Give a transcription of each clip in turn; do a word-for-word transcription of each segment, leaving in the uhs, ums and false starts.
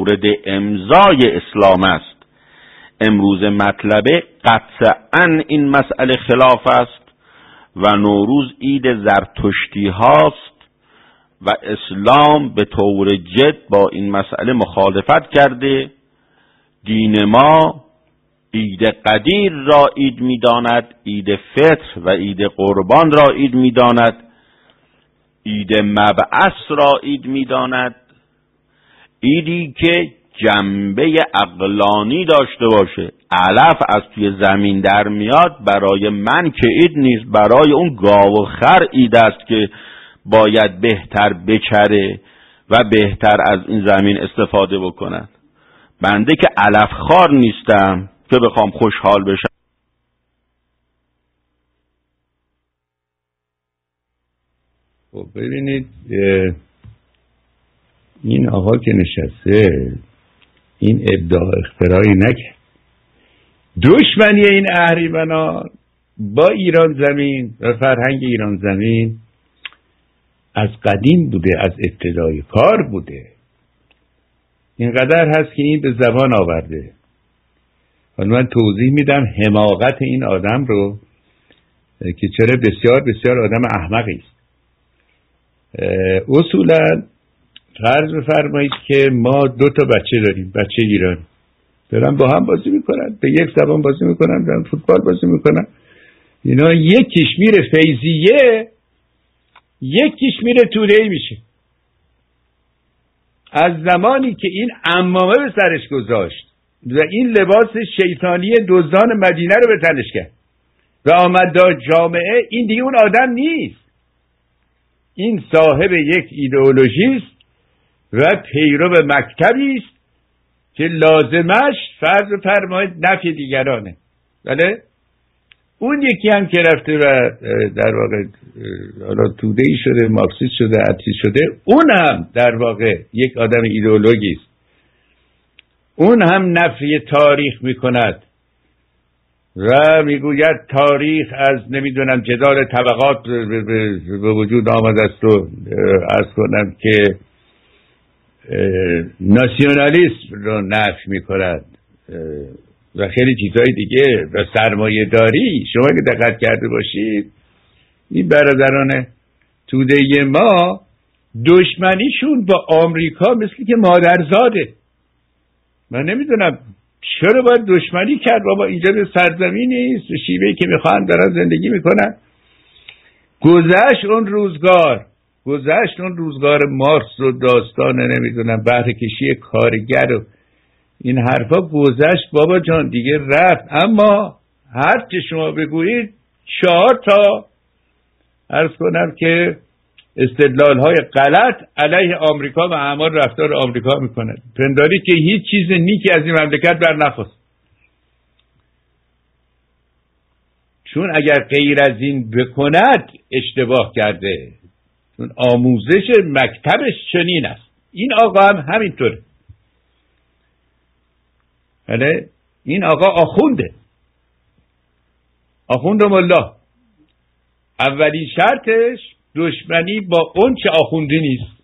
مورد امضای اسلام است. امروز مطلب قطعاً این مسئله خلاف است و نوروز عید زرتشتی هاست و اسلام به طور جد با این مسئله مخالفت کرده. دین ما عید قدیر را عید می‌داند، عید فطر و عید قربان را عید می‌داند، عید مبعث را عید می‌داند، عیدی که جنبه عقلانی داشته باشه. علف از توی زمین در میاد، برای من که عید نیست، برای اون گاو و خر عید است که باید بهتر بچره و بهتر از این زمین استفاده بکند. بنده که علف خار نیستم که بخوام خوشحال بشم. خب ببینید، این آقا که نشسته این ابداع اختراعی نکرد. دشمنی این اهریمنان با ایران زمین و فرهنگ ایران زمین از قدیم بوده، از ابتدای کار بوده. اینقدر هست که این به زبان آورده. حالا من توضیح میدم حماقت این آدم رو که چرا بسیار بسیار آدم احمقی است. اصولا فرض بفرمایید که ما دو تا بچه داریم، بچه ایرانی دارن با هم بازی میکنن، به یک زبان بازی میکنن، دارن فوتبال بازی میکنن. اینا یکیش میره فیضیه، یکیش میره توره‌ای میشه. از زمانی که این عمامه به سرش گذاشت و این لباس شیطانی دزدان مدینه رو به تنش کرد و آمد دا جامعه، این دیگه اون آدم نیست. این صاحب یک ایدئولوژی است و پیرو مکتبی است که لازمش فرض فرمایید نفی دیگرانه. بله؟ اون یکی هم که رفته و در واقع حالا توده‌ای شده، مارکسیست شده، اتیست شده، اون هم در واقع یک آدم ایدئولوژی است. اون هم نفی تاریخ میکند و میگوید تاریخ از نمیدونم جدال طبقات به وجود آمده است و عرض کنم که ناسیونالیسم رو نفی میکند و خیلی چیزهای دیگه و سرمایه داری. شما که دقت کرده باشید این برادران توده ما دشمنیشون با آمریکا مثل که مادرزاده. من نمیدونم چرا باید دشمنی کرد. بابا اینجا به سرزمینی است، شیوهی که میخوان دارن زندگی میکنن. گذشت اون روزگار، گذشت اون روزگار مارکس و داستان نمیدونم بهره کشی کارگر و این حرفا گذشت بابا جان، دیگه رفت. اما هر چه شما بگویید چهار تا عرض کنم که استدلال های غلط علیه آمریکا و اعمال رفتار آمریکا میکنند. پنداری که هیچ چیز نیکی از این مملکت بر نخواست، چون اگر غیر از این بکند اشتباه کرده، چون آموزش مکتبش چنین است. این آقا هم همینطوره. بله، این آقا آخونده، آخوند ملا. اولین شرطش دشمنی با اون چه آخوندی نیست.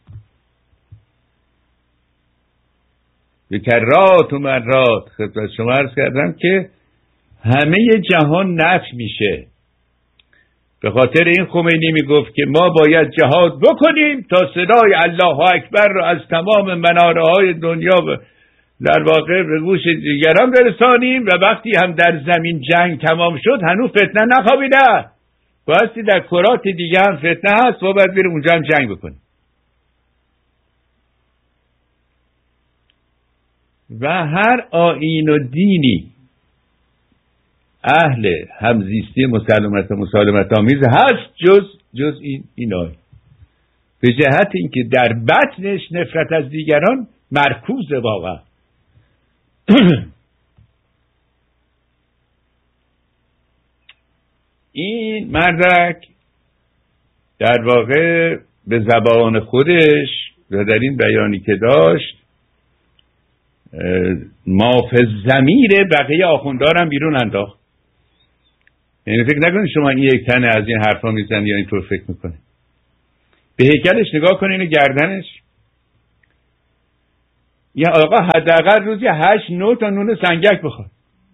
به کرات و مرات خدمت شما عرض کردم که همه جهان نفی میشه. به خاطر این خمینی میگفت که ما باید جهاد بکنیم تا صدای الله اکبر رو از تمام مناره های دنیا در واقع به گوش دیگران برسانیم و وقتی هم در زمین جنگ تمام شد هنوز فتنه نخوابیده، بایستی در کرات دیگه هم فتنه هست و باید بریم اونجا هم جنگ بکنیم. و هر آیین و دینی اهل همزیستی مسالمت و مسالمت آمیز هست جز جز این این آیین، به جهت اینکه در بطنش نفرت از دیگران مرکوزه. واقعا این مردک در واقع به زبان خودش و در این بیانی که داشت مافز ضمیر بقیه آخوندارم بیرون انداخت. یعنی فکر نکنید شما این یک تنه از این حرفا میزنی یا اینطور فکر میکنه. به هیکلش نگاه کنین و گردنش یه آقا حداقل روزی هشت نه تا نون سنگک بخواد،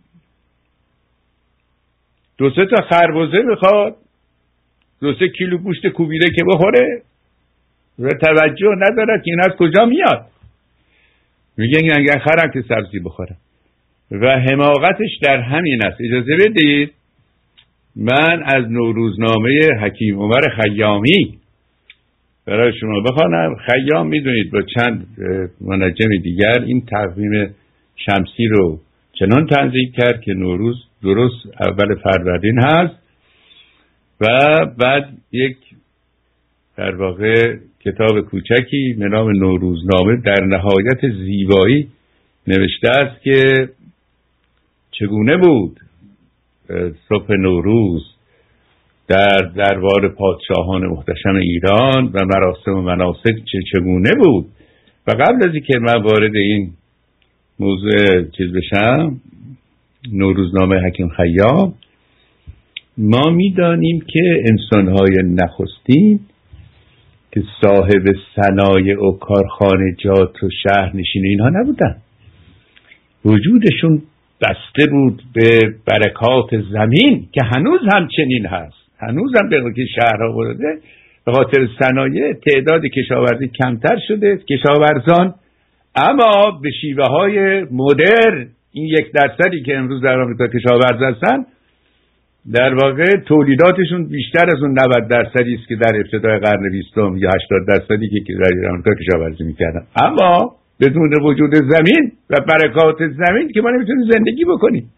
دو سه تا خربزه بخواد، دو سه کیلو گوشت کوبیده که بخوره و توجه نداره که این از کجا میاد. میگه اگر خرم که سبزی بخوره و حماقتش در همین است. اجازه بدید من از نوروزنامه حکیم عمر خیامی برای شما بخوانم. خیام میدونید با چند منجم دیگر این تقویم شمسی رو چنان تنظیم کرد که نوروز درست اول فروردین هست و بعد یک در واقع کتاب کوچکی به نام نوروزنامه در نهایت زیبایی نوشته است که چگونه بود صبح نوروز در دربار پادشاهان محتشم ایران و مراسم و مناسک چه چگونه بود. و قبل از اینکه من وارد این موضوع چیز بشم، نوروزنامه حکیم خیام، ما میدانیم که انسان‌های نخستین که صاحب صنایع و کارخانجات و شهر نشین اینها نبودن، وجودشون بسته بود به برکات زمین که هنوز هم چنین هست. هنوز هم به که شهرها بوده به خاطر صنایع تعداد کشاورزی کمتر شده، کشاورزان اما به شیوه های مدرن این یک درصدی که امروز در آمریکا کشاورز هستن در واقع تولیداتشون بیشتر از اون نود درصدی است که در ابتدای قرن بیستم یا هشتاد درصدی که در آمریکا کشاورزی میکردن. اما بدون وجود زمین و برکات زمین که ما نمیتونیم زندگی بکنیم.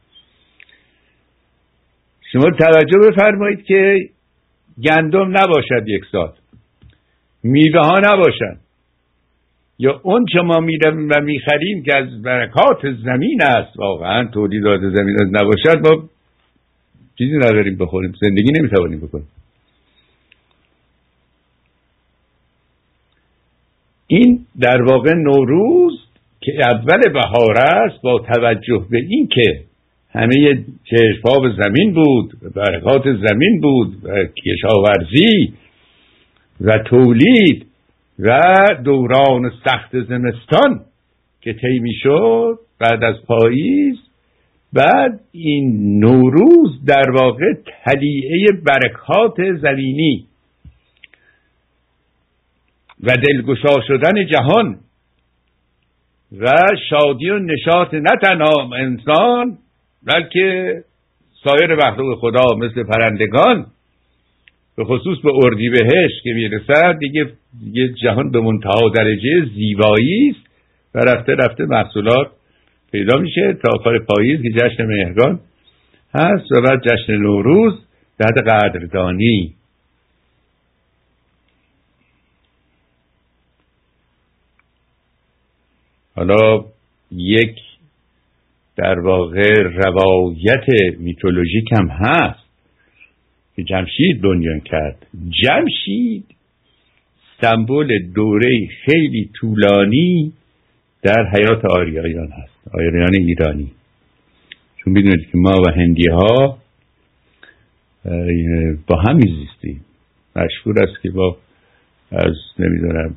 شما توجه بفرمایید که گندم نباشد یک سال، میوه ها نباشد، یا اون چه ما میریم و میخریم که از برکات زمین است، واقعا تولیدات زمین نباشد ما چیزی نداریم بخوریم، زندگی نمیتوانیم بکنیم. این در واقع نوروز که اول بهار است با توجه به این که همه چشم‌ها به زمین بود، برکات زمین بود و کشاورزی و تولید و دوران سخت زمستان که طی می‌شد بعد از پاییز، بعد این نوروز در واقع تلیعه برکات زمینی و دلگشا شدن جهان و شادی و نشاط نه تنها انسان بلکه سایر مخلوق خدا مثل پرندگان، به خصوص به اردیبهشت که میرسد دیگه, دیگه جهان به منتها درجه زیبایی است و رفته رفته محصولات پیدا میشه تا آخر پاییز که جشن مهرگان هست و بعد جشن نوروز بعد قدردانی. حالا یک در واقع روایت میتولوژیک هم هست که جمشید بنیان کرد. جمشید سمبل دوره خیلی طولانی در حیات آریایان هست، آریایان ایرانی. چون میدونید که ما و هندی ها با هم میزیستیم. مشهور است که با از نمیدونم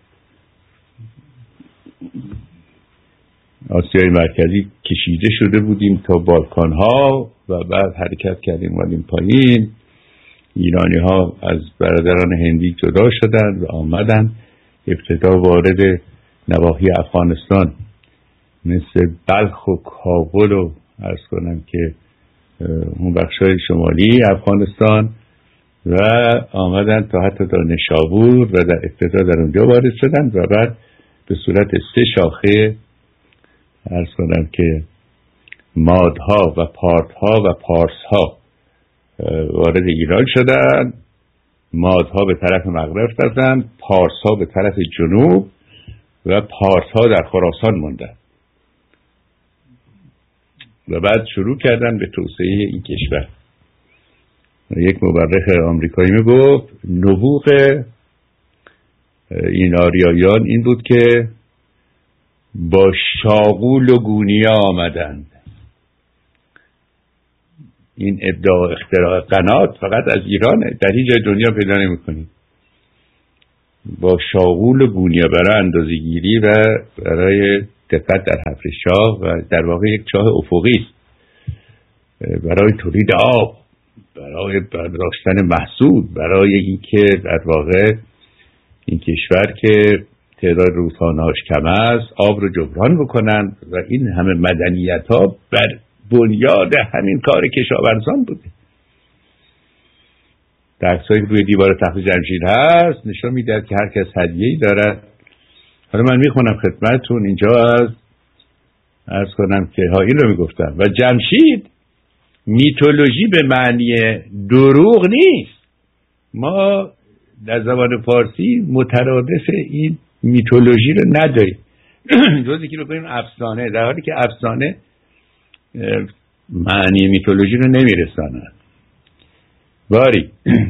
آسیای مرکزی کشیده شده بودیم تا بالکان ها و بعد حرکت کردیم اومدیم پایین. ایرانی ها از برادران هندی جدا شدند و آمدن ابتدا وارد نواحی افغانستان مثل بلخ و کابل و عرض کنم که اون بخشای شمالی افغانستان و آمدن تا حتی تا نشابور و در ابتدا در اونجا وارد شدند و بعد به صورت سه شاخه عرض کنم که مادها و پارتها و پارسها وارد ایران شدند. مادها به طرف مغرب رفتند، پارسها به طرف جنوب و پارسها در خراسان موندند و بعد شروع کردن به توسعه این کشور. یک مورخ آمریکایی میگفت نبوغ این آریایان این بود که با شاغول و گونیه آمدند. این ابداع اختراع قنات فقط از ایران، در هیچ جای دنیا پیدا نمی‌کنید. با شاغول و گونیه برای اندازه‌گیری و برای دقت در حفر شاه و در واقع یک چاه افقی است برای تولید آب، برای برداشتن محصول، برای اینکه در واقع این کشور که تعداد رودخانه‌هاش کم است آب رو جبران بکنن و این همه مدنیت ها بر بنیاد همین کار کشاورزان بوده. درسایی روی دیوار تخت جمشید هست نشان میده که هر کس هدیه‌ای دارد. حالا من میخونم خدمتتون اینجا از عرض کنم که ها این رو میگفتم. و جمشید میتولوژی به معنی دروغ نیست. ما در زبان فارسی مترادف این میتولوژی رو نداریم. جزی که رو کنیم افسانه، در حالی که افسانه معنی میتولوژی رو نمیرساند. باری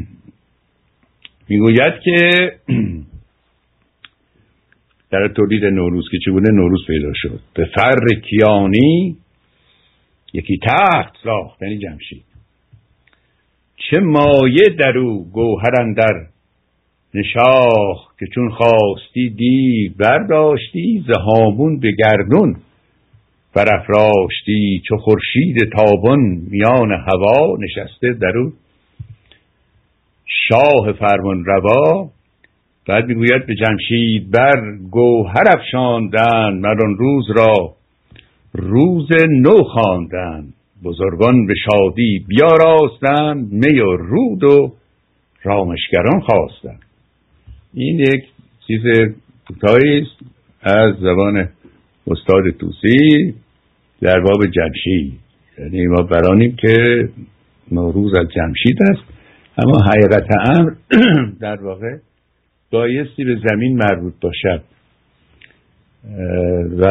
میگوید که در تولید نوروز که چگونه نوروز پیدا شد. به فر کیانی یکی تخت ساخت، یعنی جمشید، چه مایه در او گوهر اندر نشاخ، که چون خواستی دیو برداشتی ز هامون به گردون برافراشتی، چو خورشید تابان میان هوا نشسته در او شاه فرمان روا. بعد میگوید به جمشید بر گوهر افشاندن، مر آن روز را روز نو خواندن، بزرگان به شادی بیاراستند، می و رود و رامشگران خواستند. این یک چیز کوتاهی است از زبان استاد طوسی در باب جمشید. یعنی ما برانیم که نوروز از جمشید است، اما حقیقت امر در واقع بایستی به زمین مربوط باشد و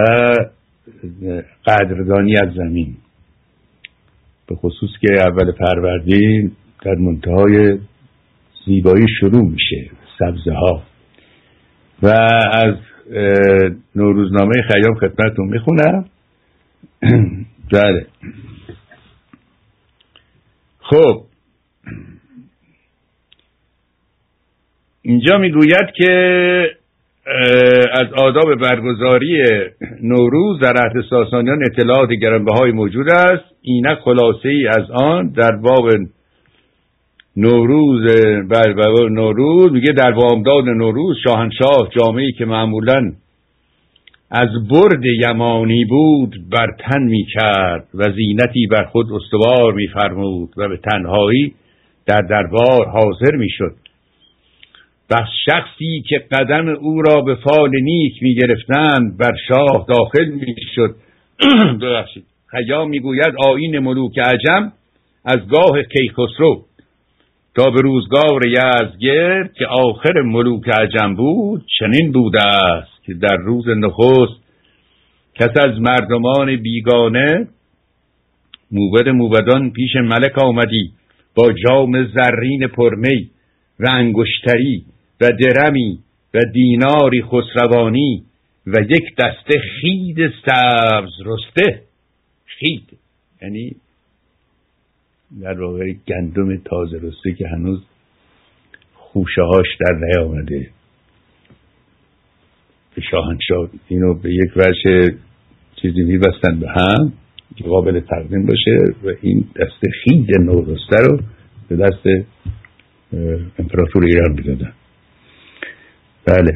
قدردانی از زمین، به خصوص که اول فروردین در منتهای زیبایی شروع میشه، سبزه ها. و از نوروزنامه خیام خدمتتون میخونم. بله خب اینجا میگوید که از آداب برگزاری نوروز در عهد ساسانیان اطلاعات گرانبهای موجود است. اینک خلاصه ای از آن در باب نوروز بر باب نوروز میگه در بامداد نوروز شاهنشاه جامه‌ای که معمولاً از برد یمانی بود بر تن می کرد و زینتی بر خود استوار می فرمود و به تنهایی در دربار حاضر می شد. و شخصی که قدم او را به فال نیک می گرفتند بر شاه داخل می شد. ببخشید. خیام می گوید آیین ملوک عجم از گاه کیخسرو تا به روزگار یزدگرد که آخر ملوک عجم بود چنین بوده است که در روز نخست کس از مردمان بیگانه موبد موبدان پیش ملک آمدی با جام زرین پرمی و انگشتری و درمی و دیناری خسروانی و یک دسته خید سبز رسته. خید یعنی در واقع گندم تازه رسته که هنوز خوشه هاش در نیامده. به شاهنشاه اینو به یک وجه چیزی میبستن به هم که قابل تقدیم باشه و این دسته خید نورسته رو به دست امپراتور ایران میدادن. بله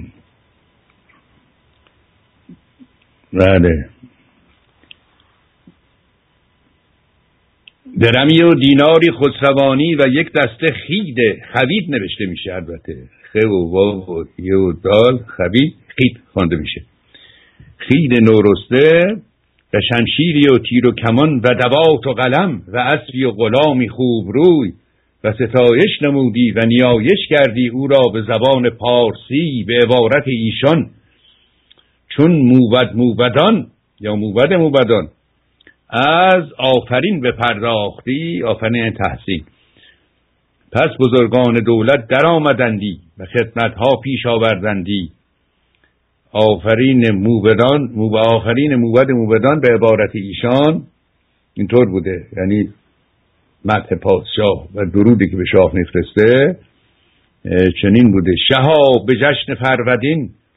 بله درمی و دیناری خسروانی و یک دسته خید خوید نوشته میشه، البته خ و واو و ی و دال خوید خید خوانده میشه. خید نورسته و شمشیری و تیر و کمان و دوات و قلم و اسبی و غلامی خوب روی و ستایش نمودی و نیایش کردی او را به زبان پارسی به عبارت ایشان چون موبد موبدان یا موبد موبدان از آفرین به پرداختی، آفرین تحسین. پس بزرگان دولت در آمدندی و خدمتها پیش آوردندی. آفرین موبدان موب آفرین موبد موبدان به عبارت ایشان اینطور بوده، یعنی مدح پادشاه و درودی که به شاه میفرسته چنین بوده: شها به جشن فرودین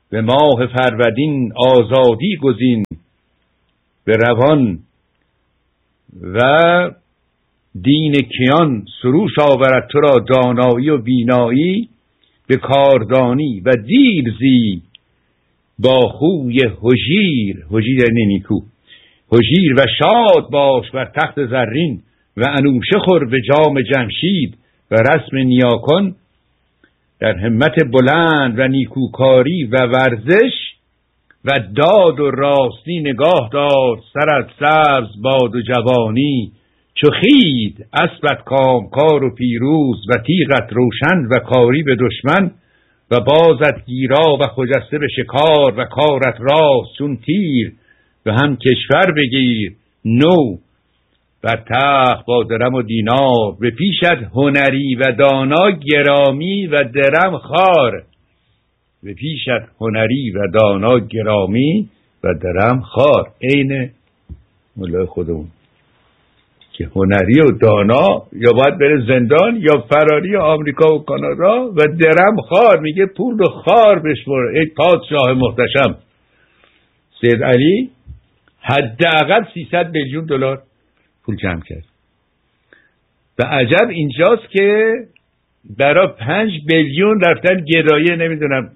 به ماه فرودین آزادی گزین، به روان و دین کیان سروش آورد تو را دانایی و بینایی، به کاردانی و دیر زی با خوی هژیر، هژیر یعنی نیکو، هژیر و شاد باش بر تخت زرین، و انوشه خور به جام جمشید، و رسم نیاکان در همت بلند و نیکوکاری و ورزش، و داد و راستی نگاه دار سر از سبز باد و جوانی، چو خید اسبت کامکار و پیروز، و تیغت روشن و کاری به دشمن، و بازت گیرا و خجسته به شکار، و کارت راست چون تیر، و هم کشور بگیر نو بر تخت با درم و دینار، به پیشت هنری و دانا گرامی، و درم خار، به پیشت هنری و دانا گرامی و درم خار. عین مولای خودمون که هنری و دانا یا باید بره زندان یا فراری آمریکا و کانادا، و درم خار میگه پول و خار بشمر. ای پادشاه محتشم، سید علی حداقل سیصد میلیون دلار پول جمع کرد. و عجب اینجاست که برای پنج میلیون رفتن گدایه نمیدونم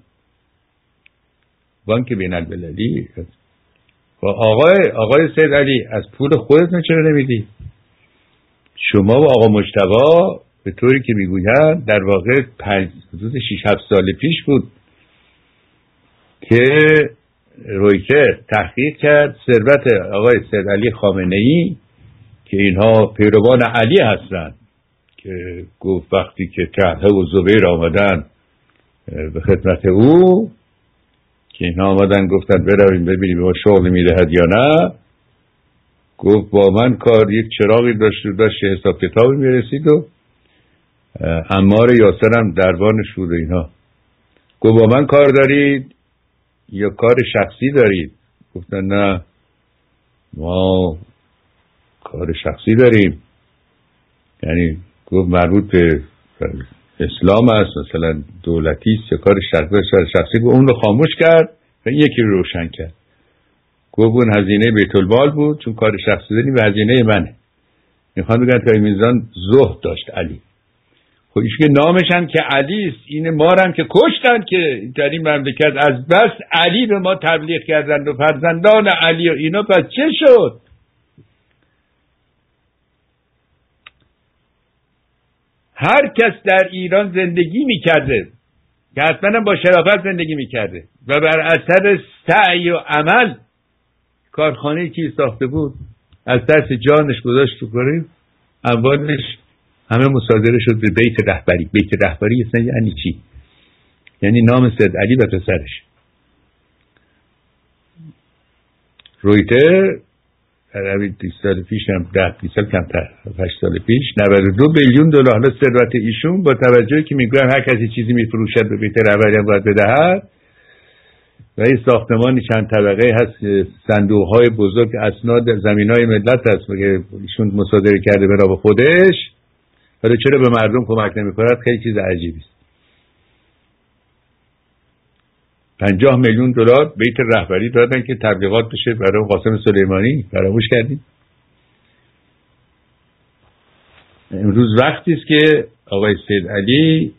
بانک بین المللی. آقای آقای سید علی از پول خودتون چرا نمیدی؟ شما و آقا مجتبی به طوری که میگویند در واقع پنج حدود شش هفت سال پیش بود که رویتر تحقیق کرد ثروت آقای سید علی خامنه‌ای که اینها پیروان علی هستند، که گفت وقتی که طلحه و زبیر آمدن به خدمت او، که اینها آمدن گفتن برویم ببینیم به ما شغل میدهد یا نه، گفت با من کار، یک چراغی داشت و داشت حساب کتابی میرسید و عمار یاسر هم دربانش بود و اینها. گفت با من کار دارید یا کار شخصی دارید؟ گفتن نه ما کار شخصی داریم. یعنی گفت مربوط به اسلام است، مثلا دولتی است یا کار شخصی. گفت اون رو خاموش کرد و یکی رو روشن کرد. گفت اون هزینه بیت المال بود چون کار شخصی داریم و هزینه منه. میخوان بگن تا این میزان زهد داشت علی. خب ایش که نامش هم که علی است، این ما هم که کشتن که در این مملکت از بس علی به ما تبلیغ کردند و فرزندان علی و اینا. پس چه شد؟ هر کس در ایران زندگی میکرده که حتما با شرافت زندگی میکرده و بر اثر سعی و عمل کارخانه‌ای که ساخته بود از دست جانش گذاشت تو کاری، اموالش همه مصادره شد به بیت رهبری. بیت رهبری اصلا یعنی چی؟ یعنی نام سید علی و پسرش. رویتر در همین بیست سال پیش هم ده بیست سال کمتر هشت سال پیش نود و دو میلیون دلار. حالا ثروت ایشون با توجهی که میگویم هر کسی چیزی میفروشد به بیت رهبری هم باید بدهد، و این ساختمانی چند طبقه هست، صندوق های بزرگ اسناد زمین های ملت هست که ایشون مصادره کرده به نام خودش. حالا چرا به مردم کمک نمی کند؟ خیلی چیز عجیبی است. پنجاه میلیون دلار بیت رهبری دادن که تبلیغات بشه برای قاسم سلیمانی. فراموش کردیم. امروز وقتی است که آقای سید علی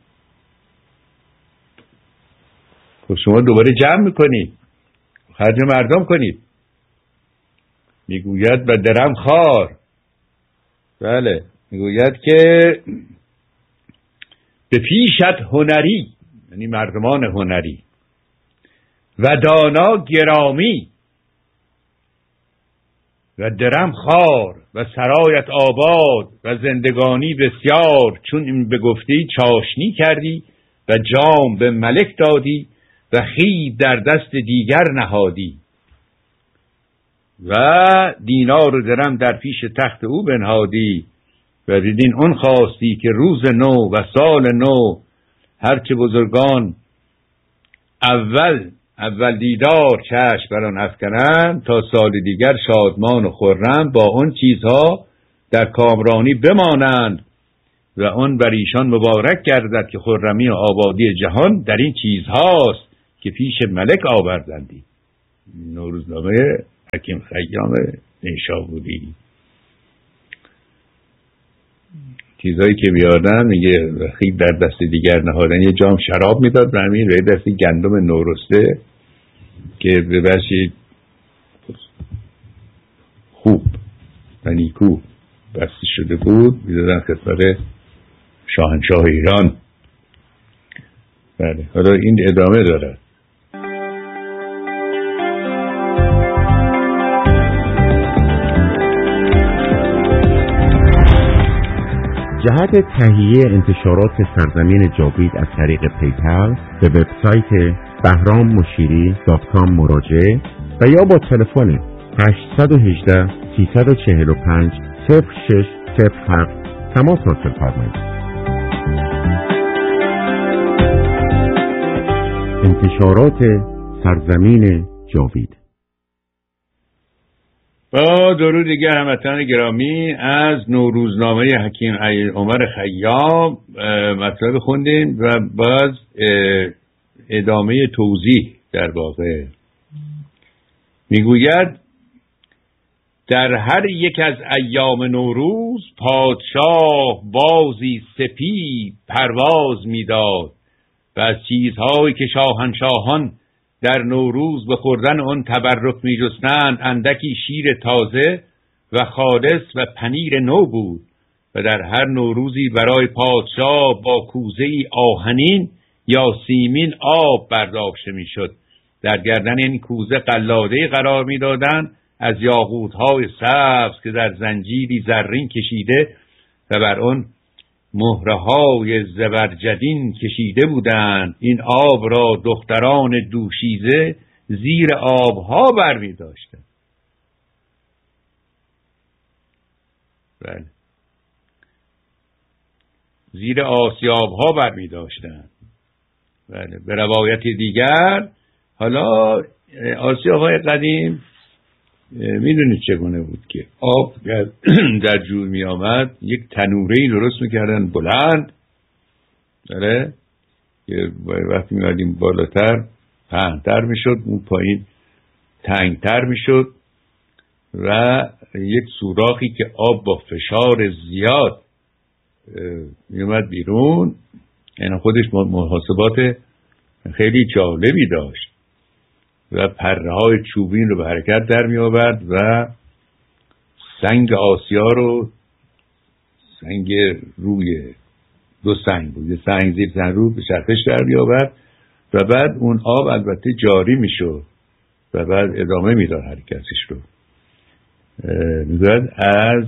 خب شما دوباره جمع میکنید، خرج مردم کنید. میگوید و درم خار، بله، میگوید که به پیشت هنری، یعنی مردمان هنری، و دانا گرامی، و درم خار، و سرایت آباد، و زندگانی بسیار، چون این بگفتی چاشنی کردی، و جام به ملک دادی، و خید در دست دیگر نهادی، و دینار و درم در پیش تخت او بنهادی، و بدین اون خواستی که روز نو و سال نو هرچه بزرگان اول اول دیدار چشم بران افکنند، تا سال دیگر شادمان و خرم با اون چیزها در کامرانی بمانند، و اون بر ایشان مبارک گردد که خرمی و آبادی جهان در این چیزهاست، که پیش ملک آوردندی. نوروزنامه حکیم خیام نیشابوری. چیزایی که بیادن میگه خیلی در دست دیگر نهادن، یه جام شراب میداد و همین روی دست گندم نورسته که ببرشید خوب و نیکو بسته شده بود میدادن خدمت شاهنشاه ایران. بله، حالا این ادامه دارد. جهت تهیه انتشارات سرزمین جاوید از طریق پیپل به وبسایت بهرام مشیری دات کام مراجعه و یا با تلفن هشت یک هشت سه چهار پنج صفر شش صفر هفت تماس حاصل فرمایید. انتشارات سرزمین جاوید. با درود دیگه هموطنان گرامی، از نوروزنامه حکیم عمر خیام مطلب خوندیم و باز ادامه توضیح در واقع میگوید در هر یک از ایام نوروز پادشاه بازی سپید پرواز میداد و از چیزهایی که شاهنشاهان در نوروز به خوردن آن تبرک می جستند اندکی شیر تازه و خالص و پنیر نو بود و در هر نوروزی برای پادشاه با کوزه‌ای آهنین یا سیمین آب برداشته می شد. در گردن این کوزه قلاده قرار می دادند از یاقوت‌های سبز که در زنجیری زرین کشیده و بر آن مهره‌های زبرجدین کشیده بودند. این آب را دختران دوشیزه زیر آبها برمی داشتند. بله، زیر آسیابها برمی داشتند. بله، به روایت دیگر حالا آسیاب‌های قدیم میدونید چگونه بود که آب در جوی می آمد، یک تنوره‌ای درست میکردن بلند، داره که وقتی می آمدیم بالاتر پهن‌تر میشد، اون پایین تنگتر میشد و یک سوراخی که آب با فشار زیاد می آمد بیرون. یعنی خودش محاسبات خیلی جالبی داشت و پره های چوبین رو به حرکت در می آورد و سنگ آسیا رو، سنگ روی دو سنگ بود، یه سنگ زیر سنگ رو به چرخش در می آورد و بعد اون آب البته جاری می شد و بعد ادامه می داد حرکتش رو. می داد از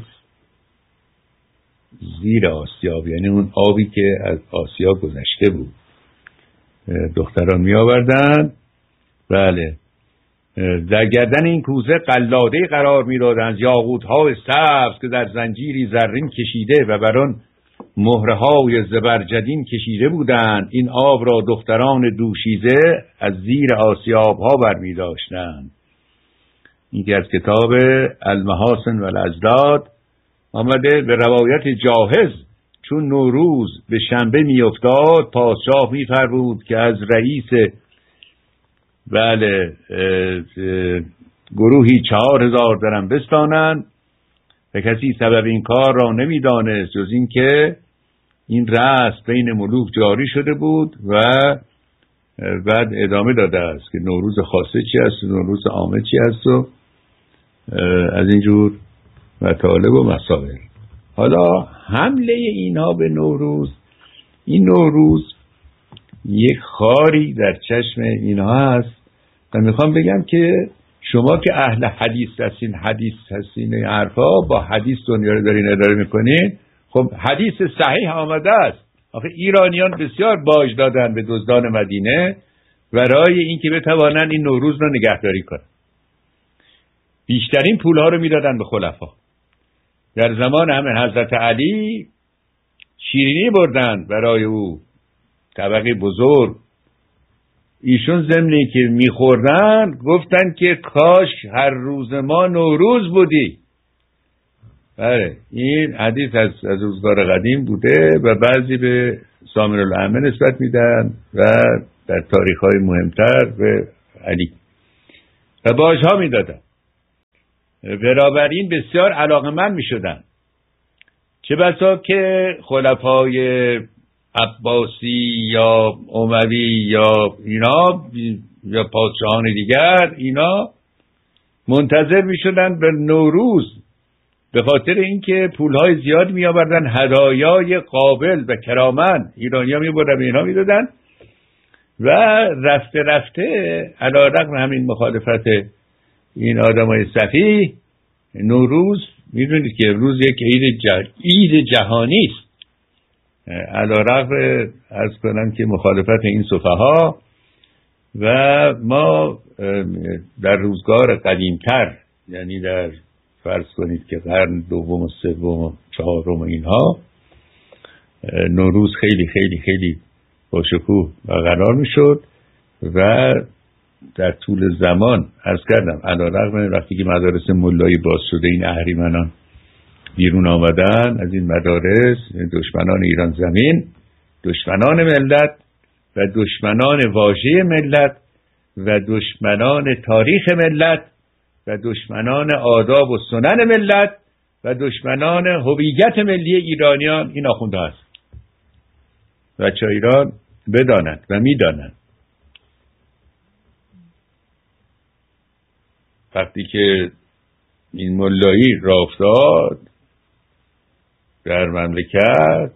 زیر آسیاب، یعنی اون آبی که از آسیا گذشته بود دختران می آوردن. بله، در گردن این کوزه قلاده قرار می دادند، یاقوت‌های سبز که در زنجیری زرین کشیده و بر آن مهره‌های زبرجدین کشیده بودند. این آب را دختران دوشیزه از زیر آسیاب‌ها برمی داشتند. این که از کتاب المحاسن و الاضداد آمده. به روایت جاهز چون نوروز به شنبه می افتاد پادشاه می فرمود که از رئیس بله اه اه گروهی چهار هزار درم بستانند و کسی سبب این کار را نمی دانست جز این که این رسم بین ملوک جاری شده بود و بعد ادامه داده است که نوروز خاصه چی است و نوروز عامه چی است و از اینجور مطالب و مسائل. حالا حمله اینها به نوروز، این نوروز یک خاری در چشم اینها هست و میخوام بگم که شما که اهل حدیث هستین، حدیث هستین، این حرفا با حدیث دنیا رو دارین اداره میکنین. خب حدیث صحیح آمده است. آخه ایرانیان بسیار باج دادن به دزدان مدینه برای اینکه بتوانند این نوروز رو نگهداری کنن. بیشترین پولها رو میدادن به خلفا. در زمان همه حضرت علی شیرینی بردن برای او، طبقه بزرگ. ایشون ضمنی که میخوردن گفتن که کاش هر روز ما نوروز بودی. بله، این حدیث از, از روزگار قدیم بوده و بعضی به سامر العمه نسبت میدن و در تاریخ‌های مهمتر به علی و باج‌ها میدادن. بنابراین بسیار علاقه‌مند میشدن. چه بسا که خلفای عباسی یا اموی یا اینا یا پادشاهان دیگر اینا منتظر میشدن به نوروز، به خاطر اینکه پولهای زیاد می آوردن، هدایای قابل و کرامن ایرانی‌ها می بردن به اینا میدادن و رفته رفته علیرغم همین مخالفت این آدمای سفیه، نوروز میدونید که امروز یک عید جه... عید جهانی است، علیرغم عرض کنم که مخالفت این سفها. و ما در روزگار قدیمتر، یعنی در فرض کنید که قرن دوم و سوم و چهارم و اینها، نوروز خیلی خیلی خیلی با شکوه برقرار میشد و در طول زمان عرض کردم علیرغم وقتی که مدارس ملایی باز شده، این اهریمنان بیرون آمدن از این مدارس، دشمنان ایران زمین، دشمنان ملت و دشمنان واژه ملت و دشمنان تاریخ ملت و دشمنان آداب و سنن ملت و دشمنان هویت ملی ایرانیان این آخونده هست. بچه ایران بدانند و میدانند وقتی که این ملایی راه افتاد در مملکت،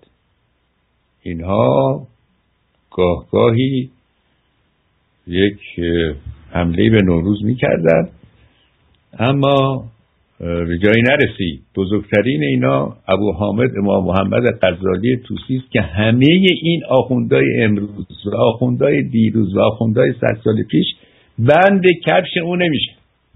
اینها گاه گاهی یک حمله به نوروز میکردن، اما به جایی نرسید. بزرگترین اینا ابو حامد امام محمد غزالی طوسی است که همه این آخوندهای امروز و آخوندهای دیروز و آخوندهای صد سال پیش بند کفش اون نمیشه.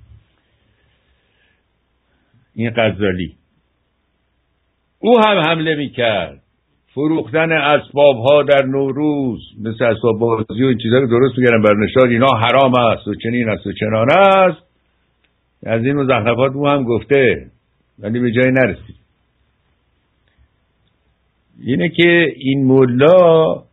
این غزالی او هم حمله میکرد، فروختن اسباب ها در نوروز مثل اسباب بازی و این چیزا رو درست میگردن بر نشاد اینا حرام است و چنین است و چنان است. از این مزخرفات او هم گفته ولی به جایی نرسید. اینه که این مولا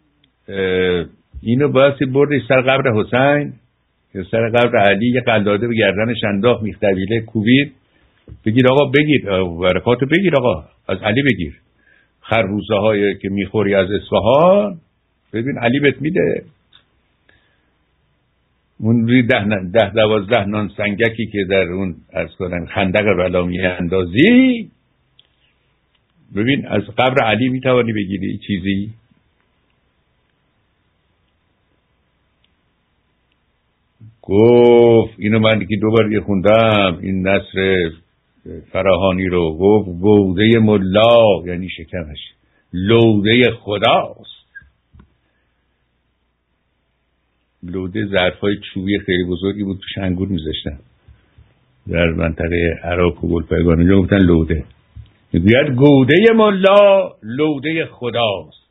اینو باعثی برده سر قبر حسین یا سر قبر علی، یه قلاده به گردنش انداخت، میختبیله کوبید، بگیر آقا بگیر برکاتو بگیر آقا از علی بگیر، خربوزه هایی که میخوری از اصفهان ببین علی بهت میده. اون روی ده, ده دوازده نان سنگکی که در اون از کنن خندق بلامی اندازی، ببین از قبر علی میتوانی بگیری چیزی؟ گفت اینو من که دوبار یه خوندم این نصر فراهانی رو، گفت گوده ملا یعنی شکمش لوده خداست. لوده ظرفای چوبی خیلی بزرگی بود، توش انگور میذاشتن در منطقه عراق و گلپایگان، اونجا گفتن لوده. میگوید گوده ملا لوده خداست،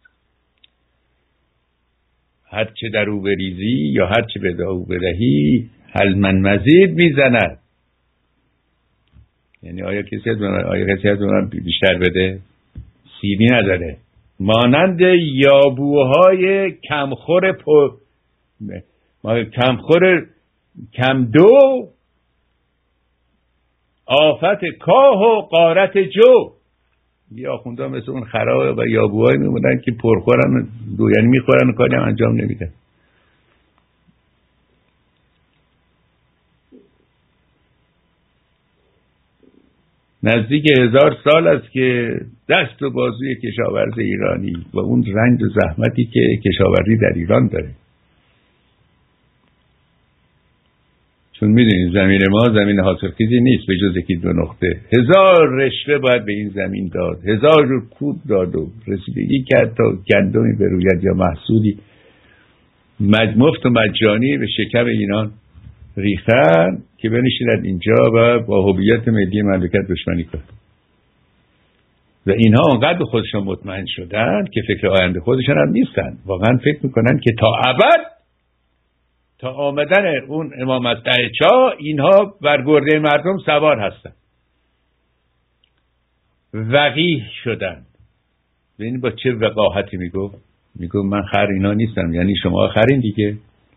هرچه در او بریزی یا هرچه به او بدهی هل من مزید میزند. یعنی آیا کسی از من آیا کسی از من بیشتر بده؟ سیبی نداره. مانند یابوهای کمخور پو کمخور کم دو، آفت کاه و غارت جو. بیا آخونده مثل اون خراب و یابوهای میمونن که پرخورن دو، یعنی میخورن و کاری هم انجام نمیده. نزدیک هزار سال است که دست و بازوی کشاورز ایرانی و اون رنج و زحمتی که کشاورزی در ایران داره، چون میدونید زمین ما زمین حاصلخیزی نیست به جز یکی دو نقطه. هزار رشوه باید به این زمین داد، هزار جور کود داد و رسیدگی کرد تا گندمی بروید یا محصولی مفت و مجانی به شکم اینان ریختن که بنشینند اینجا و با هویت ملی مملکت دشمنی کنند. و اینها انقدر به خودشان مطمئن شدن که فکر آینده خودشان هم نیستن، واقعا فکر میکنن که تا ابد، تا آمدن اون امامت ده چا اینها بر گرده مردم سوار هستن. وقیح شدن. ببین با چه وقاحتی میگفت، میگم من خر اینا نیستم، یعنی شما خرین دیگه.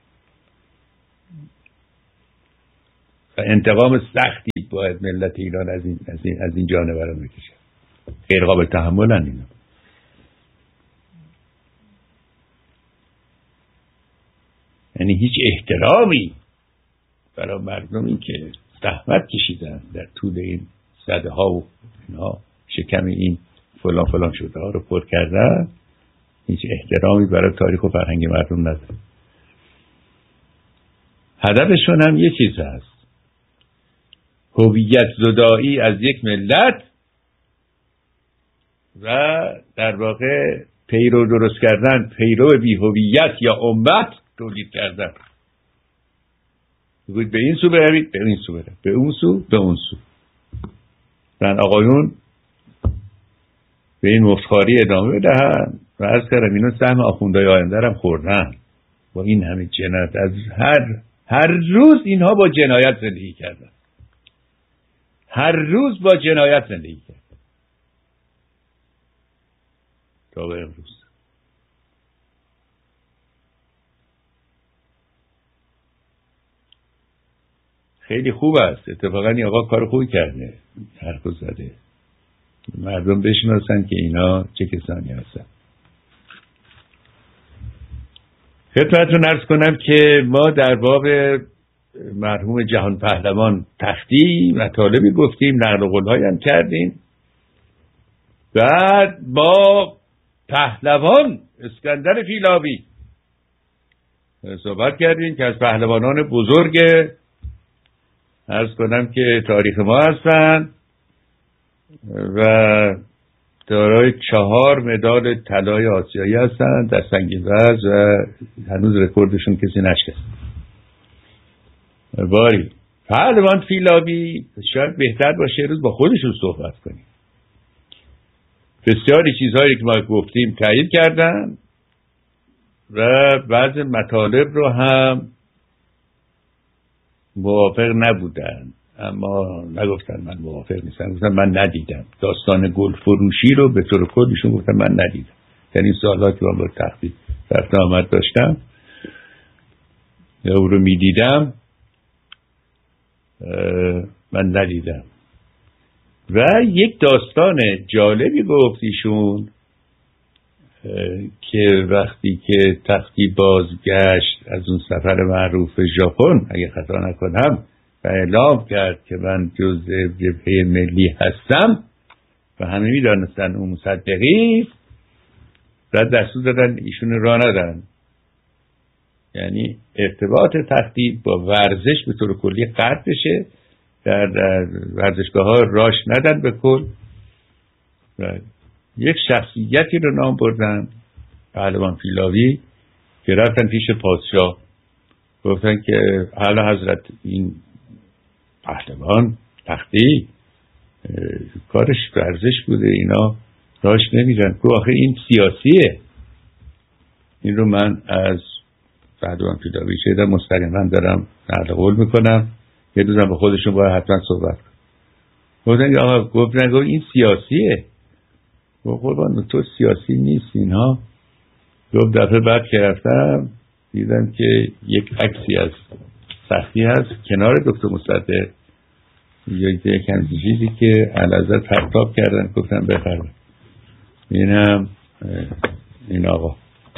و انتقام سختی باید ملت ایران از این از این, از این جانوران بکشه. غیر قابل تحملن اینا. یعنی هیچ احترامی برای مردمی که زحمت کشیدن در طول این صده ها و اینها شکم این فلان فلان شده ها رو پر کردن، هیچ احترامی برای تاریخ و فرهنگ مردم نداره. هدفشون هم یه چیز هست، هویت زدایی از یک ملت و در واقع پیرو درست کردن، پیرو بی هویت یا امت تولید کردن. بگوید به این سو بروید، به این سو بروید، به اون سو، به اون سو. من آقایون به این مفتخاری ادامه بدهن و از کردم اینو سهم آخوندهای آینده هم خوردن با این همه جنایت. از هر هر روز اینها با جنایت زندگی کردن، هر روز با جنایت زندگی کردن تا به امروز. خیلی خوب است، اتفاقا این آقا کار خوبی کرده، حرف زده، مردم بشناسن که اینا چه کسانی هستن. خدمتتون عرض کنم که ما در باب مرحوم جهان پهلوان تختی مطالبی گفتیم، نقل قول‌هایی هم کردیم. بعد با پهلوان اسکندر فیلابی صحبت کردیم که از پهلوانان بزرگ عرض کنم که تاریخ ما هستن و دارای چهار مدال طلای آسیایی هستن در سنگ وز و هنوز رکوردشون کسی نشکست. باری پهلوان فیلابی شاید بهتر باشه روز با خودشون صحبت کنیم. بسیاری چیزهایی که ما گفتیم تایید کردن و بعض مطالب رو هم موافق نبودن، اما نگفتن من موافق نیستم، گفتن من ندیدم. داستان گل فروشی رو به طور کلیشون گفتن من ندیدم. یعنی این سوالاتی که من با تحقیق رفت آمد داشتم یا او رو میدیدم من ندیدم. و یک داستان جالبی گفت ایشون که وقتی که تختی بازگشت از اون سفر معروف ژاپن اگه خطا نکنم و اعلام کرد که من جزء جبهه ملی هستم و همه میدانستن اون مصدقی، بعد دستور دادن ایشون راه ندن. یعنی ارتباط تختی با ورزش به طور کلی قطع بشه، در, در ورزشگاه ها راش ندن به کل. یک شخصیتی رو نام بردن پهلوان فیلابی که رفتن پیش پادشاه گفتن که اعلی حضرت این پهلوان تختی کارش ورزش بوده، اینا راش نمیرن. گفت آخه این سیاسیه. این رو من از پهلوان فیلابی شده مستقیما دارم نقل قول میکنم، یه روزم با خودشون باید حتما صحبت کنم. گفتن که آقا گفتن گفت این سیاسیه. گفت قربان تو سیاسی نیست اینها. گفت دفعه بعد که رفتم دیدم که یک عکسی از سختی هست کنار دکتر مصدق، یک همچین چیزی که علازر پرتاب کردن. گفتم بفرمایید اینم این آقا.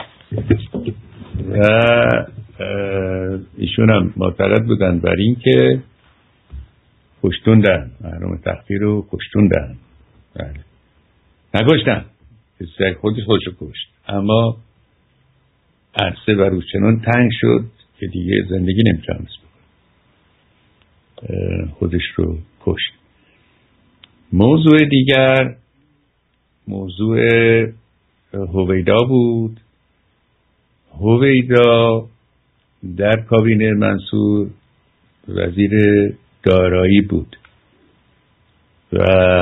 و ایشون هم معتقد بودن بر این که کشتوندن محروم تختی رو، کشتوندن. بله نکشتن، خودش خودشو کشت، اما عرصه و روز چنان تنگ شد که دیگه زندگی نمیتونست بکنه، خودش رو کشت. موضوع دیگر موضوع هویدا بود. هویدا در کابینه منصور وزیر دارایی بود و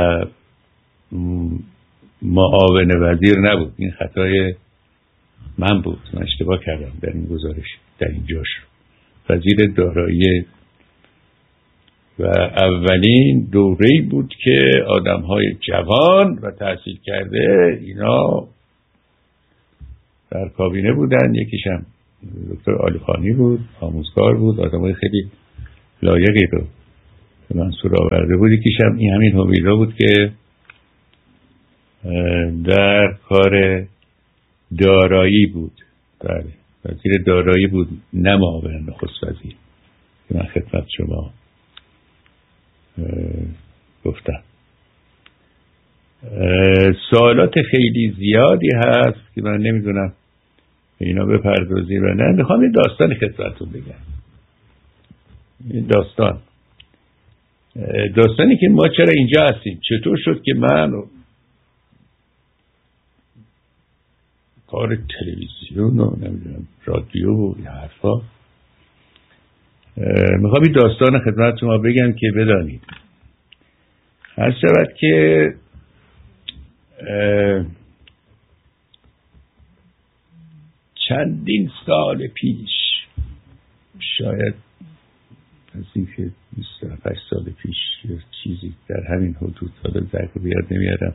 معاون وزیر نبود. این خطای من بود، من اشتباه کردم در این گزارش، در این جاش وزیر دارایی. و اولین دوره‌ای بود که آدم‌های جوان و تحصیل کرده اینا در کابینه بودن، یکیشم دکتر عالیخانی بود، آموزگار بود، آدمای خیلی لایقی رو منصور آورده بود. یکیشم این همین حمیدا بود که در کار دارایی بود، بله وزیر دارایی بود، نه معاون نخست وزیر که من خدمت شما گفتم. سوالات خیلی زیادی هست که من نمیدونم اینا بپردازی و نه. میخوام این داستان خدمتتون بگم. این داستان داستانی که ما چرا اینجا هستیم، چطور شد که من کار تلویزیون و نمیدونم رادیو و این حرفا، میخوام این داستان خدمت شما بگم که بدانید. هر شود که چندین سال پیش، شاید از این که بیست و هفت سال پیش یا چیزی در همین حدود، حالا ذکر بیاد نمیارم،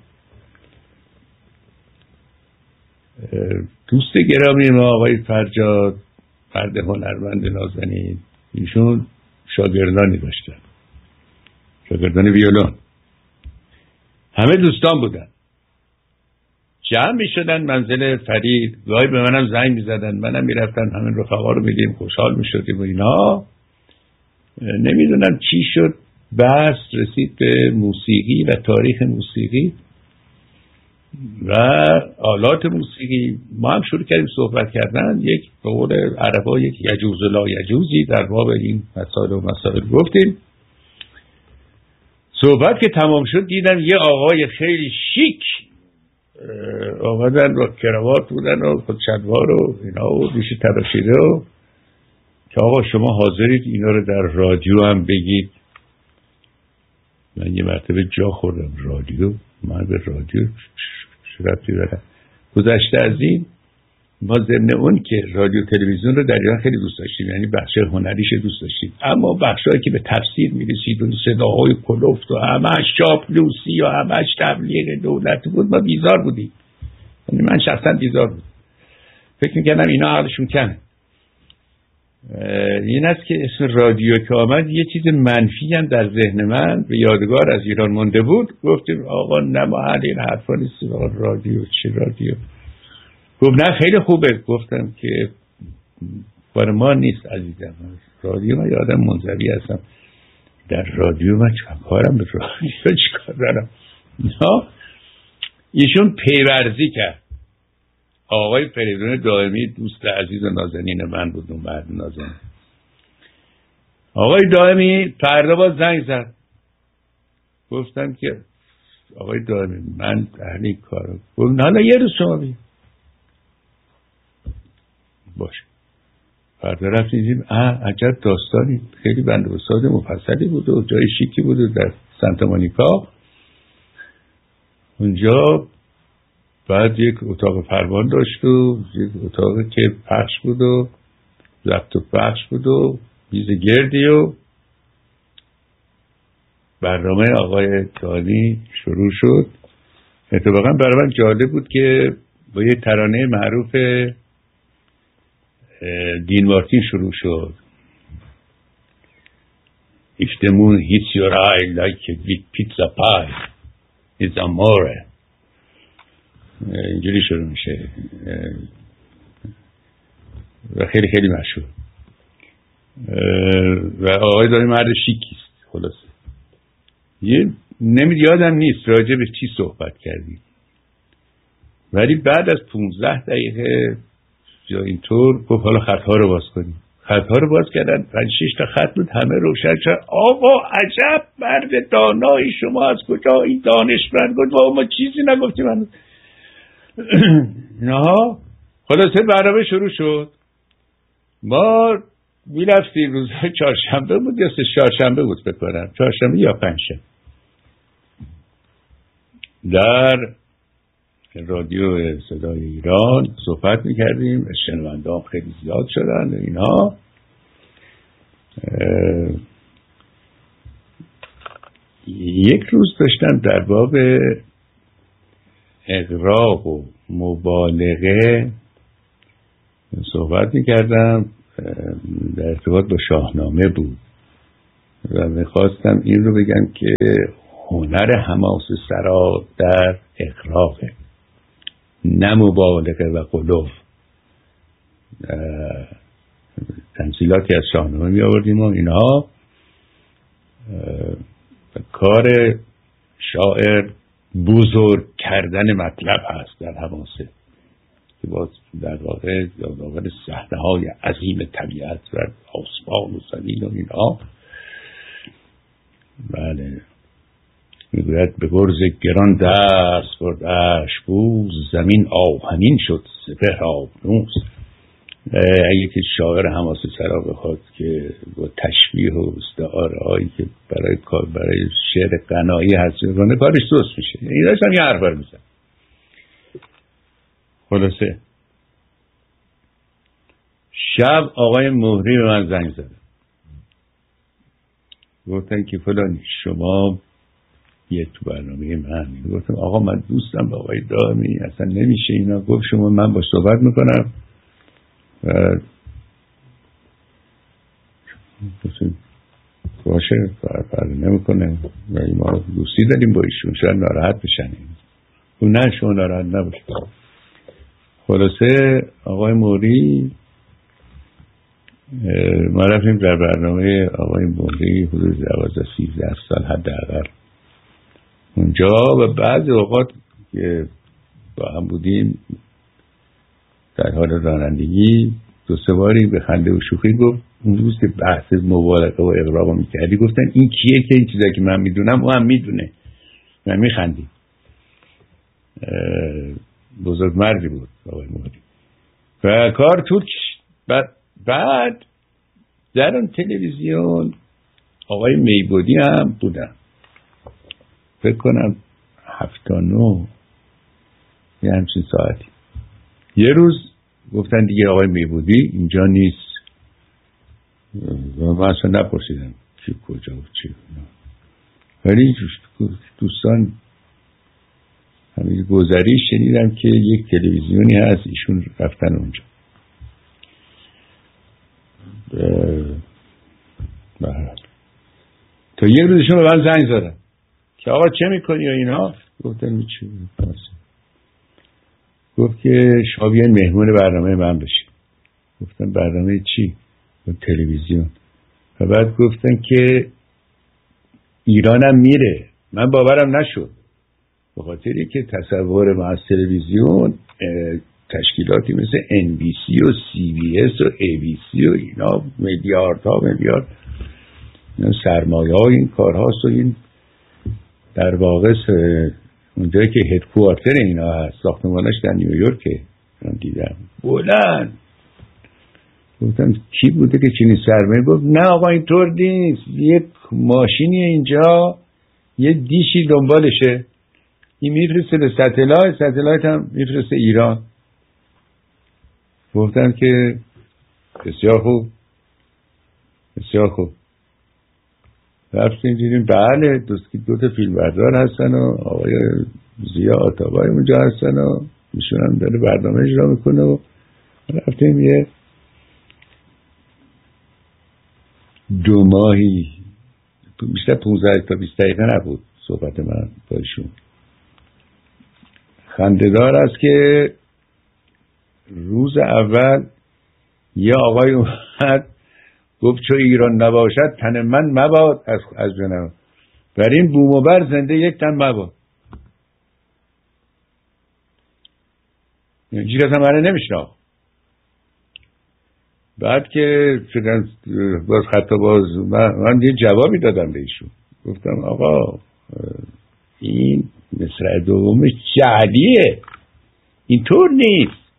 دوست گرامی ما آقای فرجاد، فرد هنرمند نازنین، ایشون شاگردانی داشتن، شاگردان ویولون، همه دوستان بودن، جمع می شدن منزل فرید، گاهی به منم زنگ می زدن، منم می رفتن همین رفقا رو میدیم، خوشحال می شدیم و اینا. نمیدونم چی شد، بحث رسید به موسیقی و تاریخ موسیقی و آلات موسیقی. ما هم شروع کردیم صحبت کردن، یک به قول عربا یک یجوز لا یجوزی در باب این مسائل و مسائل گفتیم. صحبت که تمام شد دیدم یه آقای خیلی شیک آمدن و کراوات بودن و خودشلوار و اینا و ریش تراشیده و که آقا شما حاضرید اینا رو در رادیو هم بگید. من یه مرتبه جا خوردم، رادیو؟ من به رادیو شرطی برم. گذشته از این، ما ضمن اون که رادیو تلویزیون رو در ایران خیلی دوست داشتیم، یعنی بخش هنریش دوست داشتیم، اما بخشایی که به تفسیر میرسید و صداهای کلفت و همش چاپلوسی و همش تبلیغ دولت بود، ما بیزار بودیم. یعنی من شخصا بیزار بودم، فکر میکردم اینا عقلشون کنه. این است که اسم رادیو که آمد یه چیز منفی هم در ذهن من به یادگار از ایران مونده بود. گفتیم آقا نه ما اهل این حرفا نیستیم، آقا رادیو چه رادیو؟ گفت نه خیلی خوبه. گفتم که برای ما نیست عزیزم، رادیو من یادم منزوی هستم، در رادیو من چکار کارم، به رادیو چکار دارم؟ نه. ایشون پیورزی کرد. آقای فریدون دائمی دوست عزیز و نازنین من بود، اون مرد نازنین. آقای دائمی فردا باز زنگ زد، گفتم که آقای دائمی من اهلی کارم. گفت حالا یه روز شما بید باش. فردا رفتیم، اه عجب داستانی، خیلی بند و ساز مفصلی بود و جای شیکی بود در سانتا مونیکا اونجا. بعد یک اتاق فرمان داشت و یک اتاق که پخش بود و ضبط و پخش بود و میز گردی و برنامه آقای دانی شروع شد. اتفاقا برای من جالب بود که با یک ترانه معروف دین مارتین شروع شد. If the moon hits your eye like a big pizza pie, it's amore. اینجوری شروع میشه و خیلی خیلی مشهور و آقای داری مرد شیکیست. خلاصه یه نمید یادم نیست راجع به چی صحبت کردیم، ولی بعد از پونزده دقیقه یا اینطور گفت حالا خطها رو باز کنیم. خطها رو باز کردن، پنج شش تا خط بود، همه روشن شد. آقا عجب مرد دانایی شما، از کجا این دانشمند؟ گفت ما چیزی نگفتیم هنوز. نه خلاصه برنامه شروع شد. ما میرفتیم روزهای چهارشنبه بود یا سه چهارشنبه بود فکر کنم، چهارشنبه یا پنجشنبه، در رادیو صدای ایران صحبت میکردیم. شنونده هم خیلی زیاد شدن و اینا. یک روز داشتم در باب اغراق و مبالغه صحبت میکردم، در ارتباط با شاهنامه بود و میخواستم این رو بگم که هنر حماسه سرا در اقراقه، نه مبالغه و غلو. تمثیلاتی از شاهنامه می آوردیم و اینها. کار شاعر بزرگ کردن مطلب هست در حماسه که باز در واقع یادآور صحنه‌های عظیم طبیعت و آسمان و زمین و اینها. بله، میگوید به گرز گران دست بردش بوز، زمین آهنین شد سپهر آبنوس. اگه که شاعر حماسه سرا بخواد که با تشبیه و استعاره هایی که برای کار برای شعر غنایی هست کنه، کارش درست میشه. این داشتم یه حرف برمیزن. خلاصه شب آقای مهری به من زنگ زد، گفتن که فلان شما یه تو برنامه من. گفتم آقا من دوستم با آقای دائمی، اصلا نمیشه اینا. گفت شما من باش صحبت میکنم و باشه فرق نمیکنه و ما دوستی داریم با ایشون، شاید ناراحت بشن. اون نه شما ناراحت نباشه. خلاصه آقای موری ما رفتیم در برنامه آقای موری حدود دوازده سیزده سال حداقل اونجا و بعضی اوقات که با هم بودیم در حال رانندگی دو سه باری به خنده و شوخی گفت اون روز که بحث مبالغه و اغراق میکردی گفتن این کیه که این چیزا که من میدونم او هم میدونه. من میخندیم. بزرگ مردی بود آقای موری و کار طول کشید. بعد بعد در اون تلویزیون آقای میبودی هم بودن، فکر کنم هفتا نو یه همچین ساعتی. یه روز گفتن دیگه آقای میبودی اینجا نیست و من اصلا نپرسیدم چی کجا و چی، ولی دوستان همین گذری شنیدم که یک تلویزیونی هست ایشون رفتن اونجا. تا یک روزشون به من زنگ زدن که آقا چه میکنی و اینا. گفتم چی؟ گفت که شما بیاین مهمون برنامه من بشین. گفتم برنامه چی؟ تلویزیون. و بعد گفتن که ایرانم میره. من باورم نشد، به خاطری که تصور ما از تلویزیون تشکیلاتی مثل ان بی سی و سی بی اس و ای بی سی و اینا میلیاردها میلیارد سرمایه های این کارهاست و این در واقع اونجایی که هدکوارتر اینا هست، ساختمانش در نیویورکه. من دیدم بلند. گفتم کی بوده که چنین سرمایه؟ گفت نه آقا اینطور نیست، یک ماشینی اینجا یه دیشی دنبالشه، این میفرسته به ستلایت، ستلایت هم میفرسته ایران. گفتم که بسیار خوب بسیار خوب. رفتیم دیدیم بله دو تا فیلم بردار هستن و آقای زیا آتابای اونجا هستن و ایشون هم داره برنامه اجرا میکنه و رفتیم یه دو ماهی بیشتر پونزده تا بیست دقیقه نبود صحبت من با ایشون. خنده‌دار است که روز اول یه آقای اومد گفت چو ایران نباشد تن من مباد از از جنم، بر این بوم و بر زنده یک تن مباد. هیچ کس هم منو نمیشناخت. بعد که شدن باز خطا باز من, من یه جوابی دادم به ایشون. گفتم آقا این مصرع دومش جعلیه، اینطور نیست.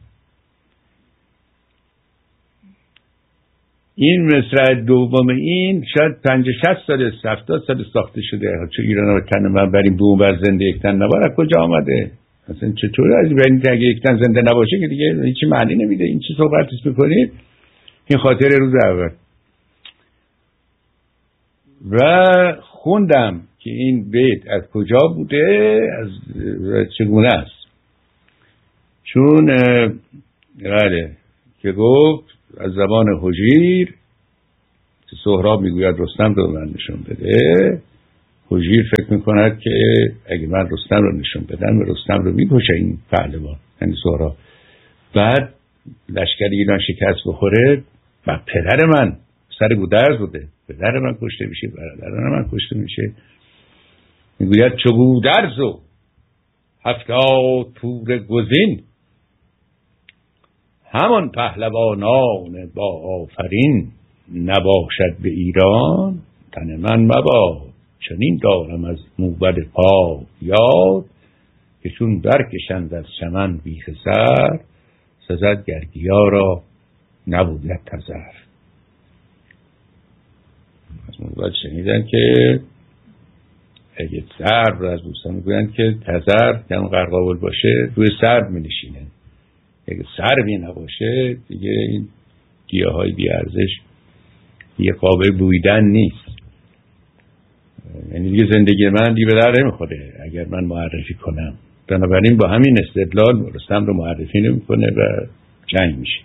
این مصرع دوم این شاید پنجاه شصت سال هفتاد سال ساخته شده، چون ایران رو تن من بریم بوم بر زنده یک تن نبار از کجا آمده؟ اصلا چطور از این اگه یک تن زنده نباشه که دیگه هیچی معنی نمیده. این چی صحبتش میکنید؟ این خاطر روز اول. و خوندم که این بیت از کجا بوده، از چگونه است. چون بله که گفت از زبان هجیر که سهراب میگوید رستم رو من نشون بده، هجیر فکر میکند که اگه من رستم رو نشون بدم رستم رو میکشه این پهلوان، یعنی سهراب. بعد لشکر ایران شکست بخوره و پدر من سر گودرز بوده، پدر من کشته میشه، برادران من کشته میشه. میگوید چو گودرز و هفتاد پور گزین، همان پهلوانان با آفرین، نباشد به ایران تن من مباد. چنین دارم از موبد پا یاد، که چون برکشند از چمن بیخ سر، سزد گرگیا را نبوید تذر. از موبد شنیدن که اگه سرب را از دوستان میگویند که تذر که قرقاول باشه روی سرب می نشینه، اگه سربی نباشه دیگه این گیاه های بی ارزش یه قابل بویدن نیست. یعنی دیگه زندگی من دیگه به در نمیخوره اگر من معرفی کنم. بنابراین با همین استدلال رستم رو معرفی نمیکنه و جنگ میشه.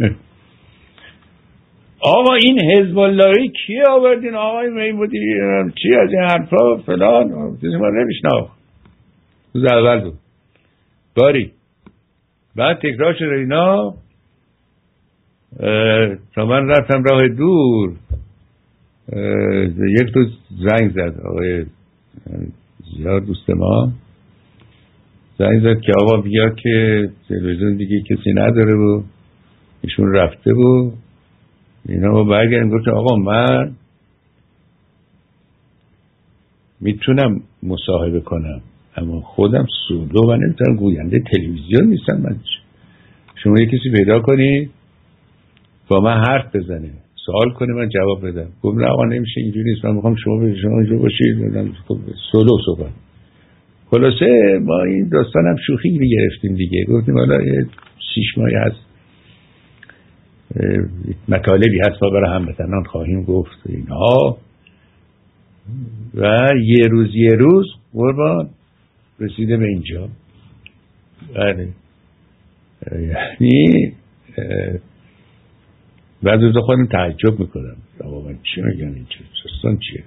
آقا این حزب اللهی کی آوردین آقای میمودی چی از این حرفا فلان چیزی ما نمیشناخت. روز اول بود باری بعد تکرار شده اینا. تا من رفتم راه دور یک روز زنگ زد آقای زیاد دوست ما، زنگ زد که آقا بیا که تلویزیون دیگه کسی نداره و ایشون رفته و اینا. با برگردیم گفت آقا من میتونم مصاحبه کنم اما خودم سولو و نمیتونم، گوینده تلویزیون نیستم من. شما یه کسی پیدا کنی با من حرف بزنه سوال کنه من جواب بدم. گفت نه آقا نمیشه اینجوری نیست، من میخوام شما به شما اینجا باشید سولو صحبت. خلاصه ما این داستانم شوخی گرفتیم دیگه، گفتیم حالا یه شیش ماهی هست مطالبی هست ما برای هموطنان خواهیم گفت اینها. و یه روز یه روز قربان رسیده به اینجا. بله یعنی بعد از خودم تعجب میکنم آقا من چی میگن این چه سستان چیه.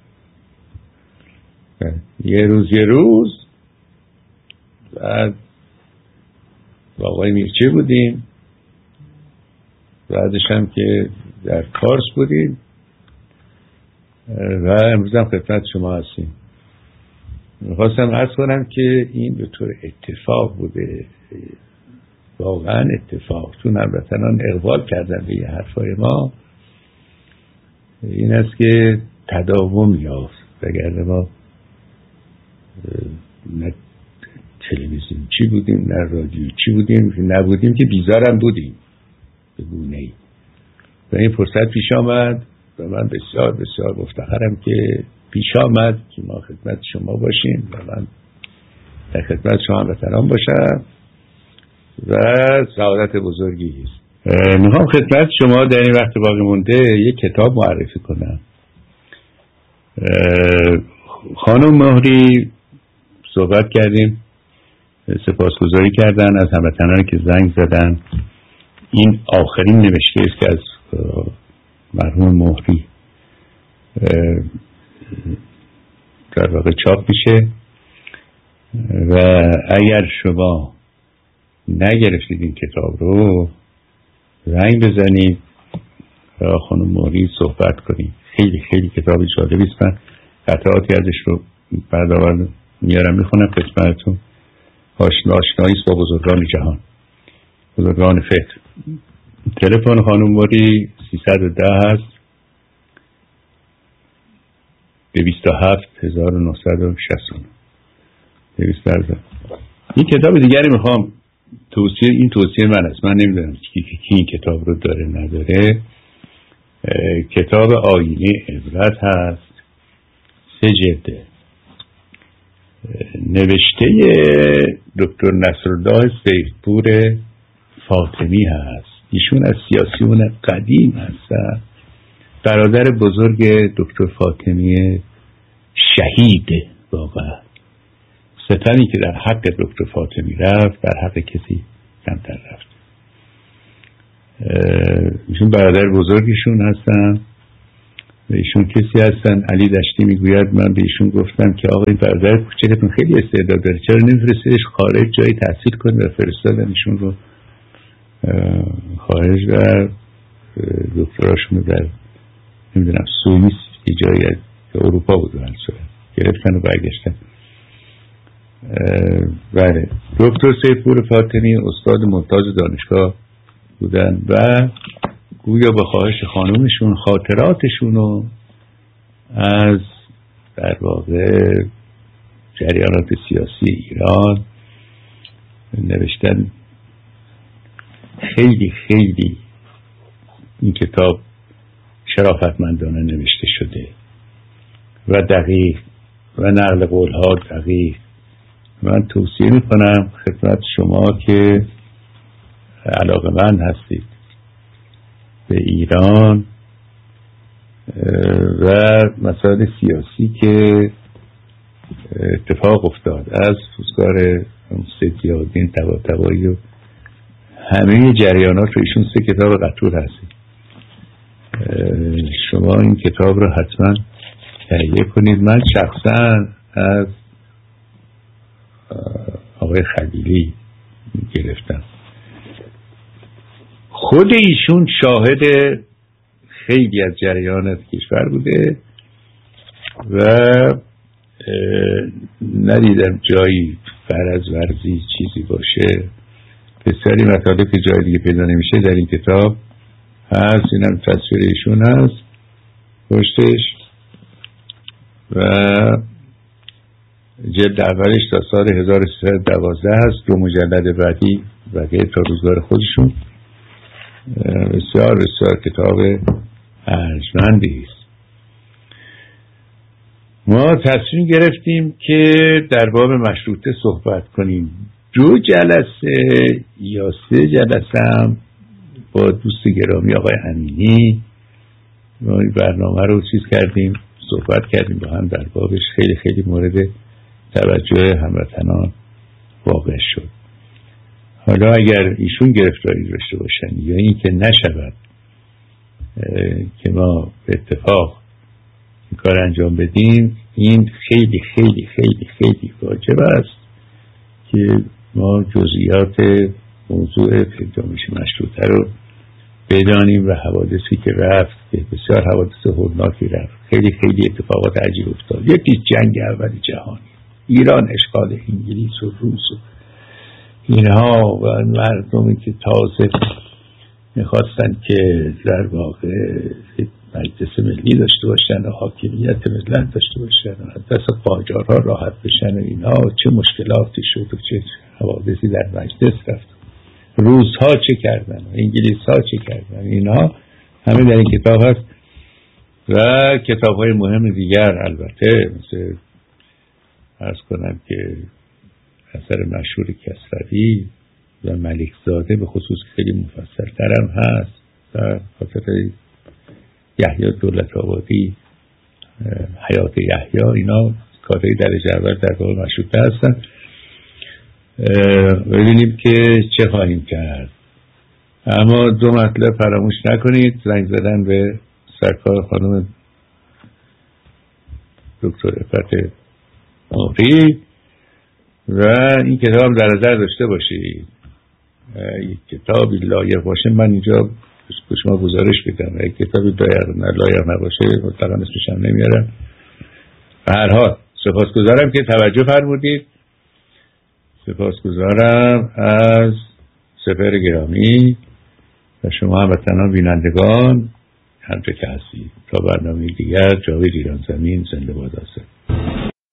یه روز یه روز بعد با آقای میرچه بودیم، بعدش هم که در کارس بودیم و امروز هم خدمت شما هستیم. میخواستم عرض کنم که این به طور اتفاق بوده، واقعا اتفاق، چون هموطنان اقبال کردن به یه حرفای ما. این است که تداوم یافت، وگرنه ما نه تلویزیون چی بودیم نه رادیو چی بودیم، نبودیم که بیزارم بودیم به گونه ای. و این فرصت پیش آمد و من بسیار بسیار مفتخرم که پیش آمد که ما خدمت شما باشیم و من در خدمت شما هموطنان باشم و سعادت بزرگی است. میخوام خدمت شما در این وقت باقی مونده یک کتاب معرفی کنم. خانم مهری صحبت کردیم، سپاسگزاری کردن از هموطنانی که زنگ زدن. این آخرین نوشته است که از مرحوم مهری در واقع چاپ میشه و اگر شما نگرفتید این کتاب رو زنگ بزنید و خانم مهری صحبت کنید. خیلی خیلی کتابی جالبی است. من قطعاتی ازش رو برداور میارم میخونم خدمتتون. آشنایی با بزرگان جهان، بزرگان فکر. تلفن خانم مهری سیصد و ده هست دویست و هفت هزار و نهصد و شصت و نه. دویست و هفت. این کتاب دیگری میخوام توصیه، این توصیه من است، من نمیدونم کی کی این کتاب رو داره نداره. کتاب آینه عبرت هست، سه جلده، نوشته دکتر نصرالله سیفپور فاطمی هست. ایشون از سیاسیون قدیم هستن، برادر بزرگ دکتر فاطمی شهید. واقعا ستمی که در حق دکتر فاطمی رفت در حق کسی کمتر رفت. ایشون برادر بزرگشون هستن و ایشون کسی هستن. علی دشتی میگوید من به ایشون گفتم که آقا این برادر کوچکتون خیلی استعداد داره، چرا نمیفرستیدش خارج جای تحصیل کنه؟ و فرستادن ایشون رو خارج و دکتراشون رو در نمیدونم سوئیس یه جایی اروپا بود و گرفتن و برگشتن. بله، دکتر سیدپور فاطمی استاد ممتاز دانشگاه بودن و گویا به خواهش خانومشون خاطراتشون رو از در واقع جریانات سیاسی ایران نوشتن. خیلی خیلی این کتاب شرافتمندانه نوشته شده و دقیق و نقل قولها دقیق. من توصیه میکنم خدمت شما که علاقه‌مند هستید به ایران و مسائل سیاسی که اتفاق افتاد از روزگار سیدالدین طباطبایی و همه جریانات رو ایشون سه کتاب قطور هستید، شما این کتاب رو حتما تهیه کنید. من شخصا از آقای خلیلی گرفتم. خود ایشون شاهد خیلی از جریانات کشور بوده و ندیدم جایی فرض ورزی چیزی باشه. بسیاری مطالب که جای دیگه پیدا نمیشه در این کتاب هست. اینم تصویر ایشون هست پشتش و جلد اولش تا سال هزار و سیصد و دوازده هست، دو مجلد بعدی بقیه تا روزگار خودشون. بسیار بسیار کتاب ارجمندی است. ما تصمیم گرفتیم که در باب مشروطه صحبت کنیم. دو جلسه یا سه جلسه هم با دوست گرامی آقای امینی ما این برنامه رو چیز کردیم، صحبت کردیم با هم در بابش. خیلی خیلی مورد توجه هموطنان واقع شد. حالا اگر ایشون گرفتاری داشته باشن یا این که نشود که ما به اتفاق این کار انجام بدیم، این خیلی خیلی خیلی خیلی واجب است که ما جزئیات موضوع جنبش مشروطه رو بدانیم و حوادثی که رفت که بسیار حوادث هولناکی رفت، خیلی خیلی اتفاقات عجیب افتاد. یکی جنگ اول جهانی، ایران اشغال انگلیس و روس و اینها و مردمی که تازه میخواستن که در واقع مجلس ملی داشته باشن و حاکمیت ملت داشته باشن و دست قاجارها راحت بشن و اینها، چه مشکلاتی شد و چه حوادثی در مجلس رفت، روزها چه کردن و انگلیس ها چه کردن، اینها همه در این کتاب هست و کتاب های مهم دیگر البته مثل عرض کنم که اثر مشهور کسروی و ملکزاده به خصوص خیلی مفصل ترم هست و خاطر یحیی دولت آبادی، حیات یحیی، اینا کارهای درجه اول در باب مشروطه هستن. ببینیم که چه خواهیم کرد. اما دو مطلب فراموش نکنید: زنگ زدن به سرکار خانم دکتر عفت آقی و این کتاب در نظر داشته باشید. یک کتابی لایق باشه من اینجا به شما گزارش بدم، یک کتابی لایق نباشه مطلقا اسمش هم نمیارم. به هر حال سپاسگزارم که توجه فرمودید. سپاسگزارم از سپر گرامی و شما هموطنان بینندگان همچه که هستید. تا برنامه دیگر، جاوید ایران زمین زنده باد.